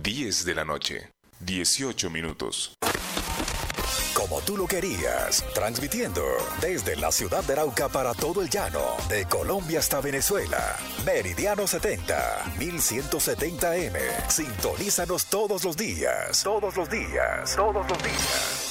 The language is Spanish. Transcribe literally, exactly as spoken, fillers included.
diez de la noche, dieciocho minutos. Como tú lo querías, transmitiendo desde la ciudad de Arauca para todo el llano, de Colombia hasta Venezuela. Meridiano setenta, mil ciento setenta eme. Sintonízanos todos los días. Todos los días. Todos los días.